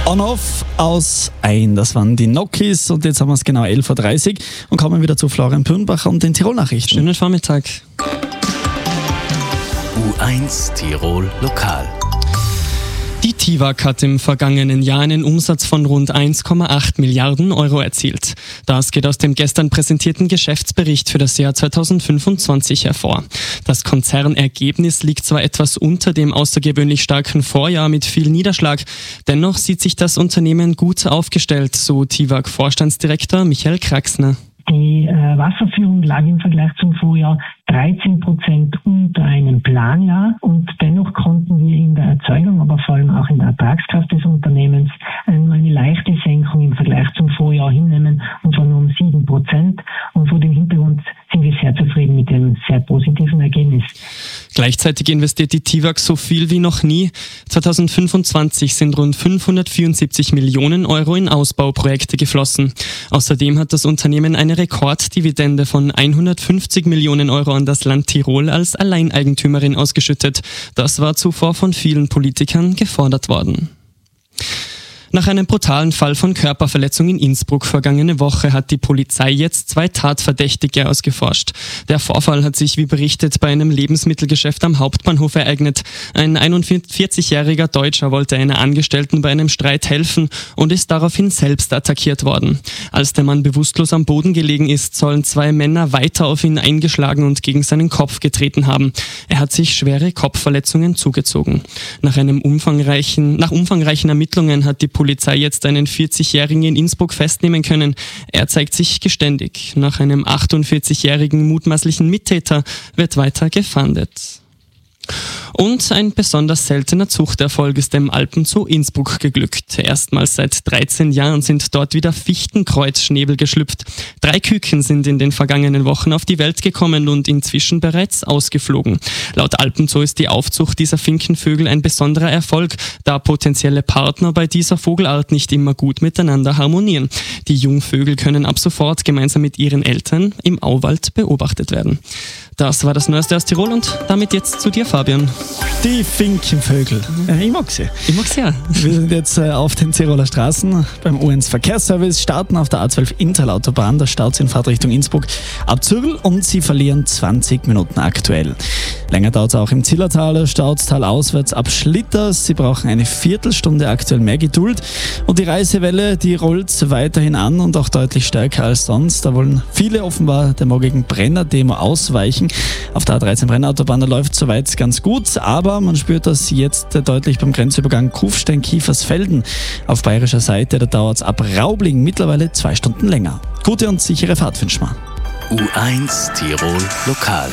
On-Off aus Ein. Das waren die Nokis und jetzt haben wir es genau 11.30 Uhr und kommen wieder zu Florian Pürnbacher und den Tirol-Nachrichten. Schönen Vormittag. U1 Tirol Lokal. Die TIWAG hat im vergangenen Jahr einen Umsatz von rund 1,8 Milliarden Euro erzielt. Das geht aus dem gestern präsentierten Geschäftsbericht für das Jahr 2025 hervor. Das Konzernergebnis liegt zwar etwas unter dem außergewöhnlich starken Vorjahr mit viel Niederschlag, dennoch sieht sich das Unternehmen gut aufgestellt, so TIWAG-Vorstandsdirektor Michael Kraxner. Die Wasserführung lag im Vergleich zum Vorjahr 13% unter einem Planjahr und dennoch konnten wir in der Erzeugung, aber vor allem auch in der Ertragskraft des Unternehmens eine leichte Senkung im Vergleich zum Vorjahr hinnehmen, und zwar nur um 7%. Und vor dem Hintergrund sind wir sehr zufrieden mit dem sehr positiven Ergebnis. Gleichzeitig investiert die TIWAG so viel wie noch nie. 2025 sind rund 574 Millionen Euro in Ausbauprojekte geflossen. Außerdem hat das Unternehmen eine Rekorddividende von 150 Millionen Euro an das Land Tirol als Alleineigentümerin ausgeschüttet. Das war zuvor von vielen Politikern gefordert worden. Nach einem brutalen Fall von Körperverletzung in Innsbruck vergangene Woche hat die Polizei jetzt 2 Tatverdächtige ausgeforscht. Der Vorfall hat sich, wie berichtet, bei einem Lebensmittelgeschäft am Hauptbahnhof ereignet. Ein 41-jähriger Deutscher wollte einer Angestellten bei einem Streit helfen und ist daraufhin selbst attackiert worden. Als der Mann bewusstlos am Boden gelegen ist, sollen 2 Männer weiter auf ihn eingeschlagen und gegen seinen Kopf getreten haben. Er hat sich schwere Kopfverletzungen zugezogen. Nach umfangreichen Ermittlungen hat die Polizei jetzt einen 40-Jährigen in Innsbruck festnehmen können. Er zeigt sich geständig. Nach einem 48-jährigen mutmaßlichen Mittäter wird weiter gefahndet. Und ein besonders seltener Zuchterfolg ist dem Alpenzoo Innsbruck geglückt. Erstmals seit 13 Jahren sind dort wieder Fichtenkreuzschnäbel geschlüpft. 3 Küken sind in den vergangenen Wochen auf die Welt gekommen und inzwischen bereits ausgeflogen. Laut Alpenzoo ist die Aufzucht dieser Finkenvögel ein besonderer Erfolg, da potenzielle Partner bei dieser Vogelart nicht immer gut miteinander harmonieren. Die Jungvögel können ab sofort gemeinsam mit ihren Eltern im Auwald beobachtet werden. Das war das Neueste aus Tirol und damit jetzt zu dir, Fabian. Die Finkenvögel. Ich mag sie. Ich mag sie ja. Wir sind jetzt auf den Tiroler Straßen beim U1 Verkehrsservice, starten auf der A12 Interlautobahn. Der Stau in Fahrt Richtung Innsbruck ab Zürl und sie verlieren 20 Minuten aktuell. Länger dauert es auch im Zillertal, Stautztal auswärts ab Schlitters. Sie brauchen eine Viertelstunde aktuell mehr Geduld. Und die Reisewelle, die rollt weiterhin an und auch deutlich stärker als sonst. Da wollen viele offenbar der morgigen Brenner-Demo ausweichen. Auf der A13 Brennautobahn läuft soweit ganz gut, aber man spürt das jetzt deutlich beim Grenzübergang Kufstein-Kiefersfelden. Auf bayerischer Seite, da dauert es ab Raubling mittlerweile 2 Stunden länger. Gute und sichere Fahrt wünschen wir. U1 Tirol Lokal.